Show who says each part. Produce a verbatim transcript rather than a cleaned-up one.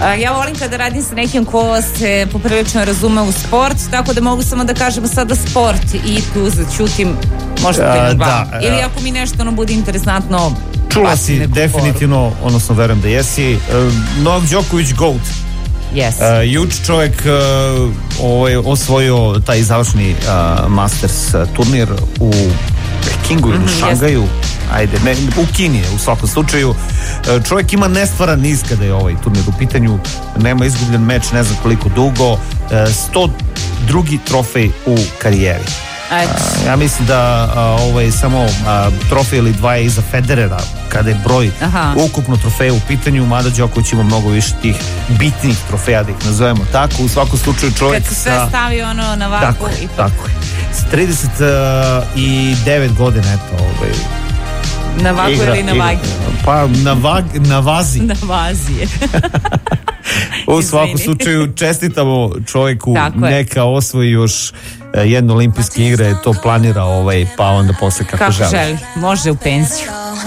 Speaker 1: Ja volim kada radim sa nekim ko se poprilično razume u sport, tako da mogu samo da kažem sada sport i tu začutim možda uh, da, uh, ili ako mi nešto ono bude interesantno.
Speaker 2: Čula si definitivno, poru. Odnosno verujem da jesi. uh, Novak Đoković GOAT.
Speaker 1: Yes.
Speaker 2: Uh, juč čovjek uh, ovaj, osvojio taj završni uh, Masters uh, turnir u Pekingu ili mm-hmm, Šangaju, yes. Ajde, ne, u Kini je u svakom slučaju. Uh, čovjek ima nestvaran niz kada je ovaj turnir u pitanju, nema izgubljen meč ne znam koliko dugo, uh, sto drugi trofej u karijeri. Uh, ja mislim da uh, ovo je samo uh, trofej ili dva je iza Federera kada je broj Aha. ukupno trofeja u pitanju, mada Đoković ima mnogo više tih bitnih trofeja, da ih nazovemo tako. U svakom slučaju čovjek
Speaker 1: kad se sve
Speaker 2: sa...
Speaker 1: stavi ono na vagu
Speaker 2: tako,
Speaker 1: i
Speaker 2: tako je, s trideset devet godina, eto ovaj,
Speaker 1: na vagu igra, ili na vagi?
Speaker 2: Pa na, vag, na vazi.
Speaker 1: Na vazi je.
Speaker 2: U svakom slučaju čestitamo čovjeku, neka osvoji još jedno olimpijske igre, to planira ovaj, pa onda posle kako, kako želi.
Speaker 1: želi. Može u penziju.